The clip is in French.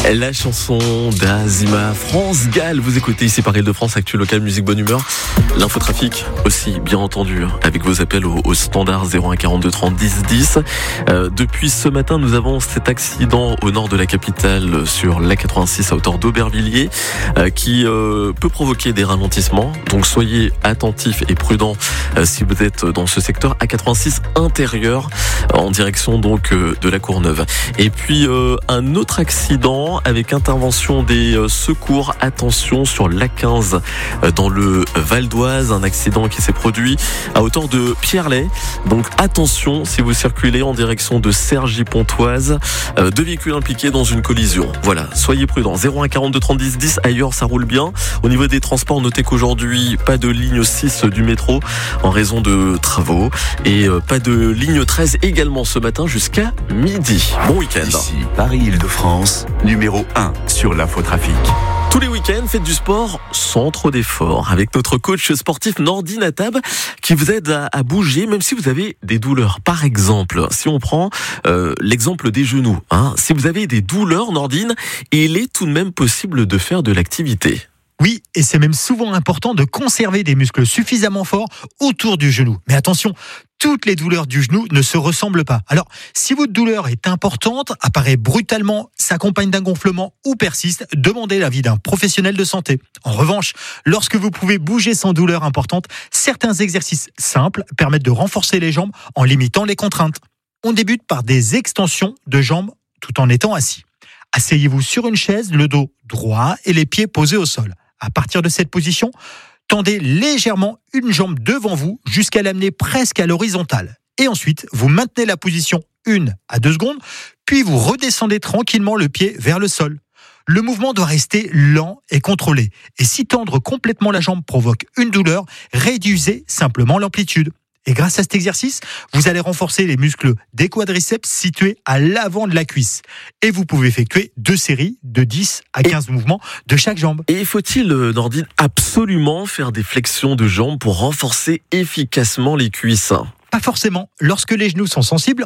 La chanson d'Azima, France Gall, vous écoutez ici par Île-de-France, Actu Local, musique, bonne humeur. L'infotrafic aussi, bien entendu, avec vos appels au standard 01 42 30 10 10. Depuis ce matin, nous avons cet accident au nord de la capitale sur l'A86 à hauteur d'Aubervilliers qui peut provoquer des ralentissements. Donc soyez attentifs et prudents si vous êtes dans ce secteur A86 intérieur en direction donc de la Courneuve. Et puis un autre accident avec intervention des secours. Attention sur l'A15 dans le Val d'Oise, un accident qui s'est produit à hauteur de Pierrelet. Donc attention si vous circulez en direction de Cergy-Pontoise, deux véhicules impliqués dans une collision. Voilà, soyez prudents. 01 42 30 10 10, ailleurs ça roule bien. Au niveau des transports, notez qu'aujourd'hui pas de ligne 6 du métro en raison de travaux et pas de ligne 13 également ce matin jusqu'à midi. Bon week-end. Ici, Paris-Île-de-France, numéro 1 sur l'infotrafic. Tous les week-ends, faites du sport sans trop d'efforts avec notre coach sportif Nordine Attab qui vous aide à bouger même si vous avez des douleurs. Par exemple, si on prend l'exemple des genoux, si vous avez des douleurs, Nordine, il est tout de même possible de faire de l'activité. Oui, et c'est même souvent important de conserver des muscles suffisamment forts autour du genou. Mais attention, toutes les douleurs du genou ne se ressemblent pas. Alors, si votre douleur est importante, apparaît brutalement, s'accompagne d'un gonflement ou persiste, demandez l'avis d'un professionnel de santé. En revanche, lorsque vous pouvez bouger sans douleur importante, certains exercices simples permettent de renforcer les jambes en limitant les contraintes. On débute par des extensions de jambes tout en étant assis. Asseyez-vous sur une chaise, le dos droit et les pieds posés au sol. À partir de cette position, tendez légèrement une jambe devant vous jusqu'à l'amener presque à l'horizontale. Et ensuite, vous maintenez la position 1 à 2 secondes, puis vous redescendez tranquillement le pied vers le sol. Le mouvement doit rester lent et contrôlé. Et si tendre complètement la jambe provoque une douleur, réduisez simplement l'amplitude. Et grâce à cet exercice, vous allez renforcer les muscles des quadriceps situés à l'avant de la cuisse. Et vous pouvez effectuer 2 séries de 10 à 15 mouvements de chaque jambe. Et faut-il, Nordine, absolument faire des flexions de jambes pour renforcer efficacement les cuisses ? Pas forcément. Lorsque les genoux sont sensibles,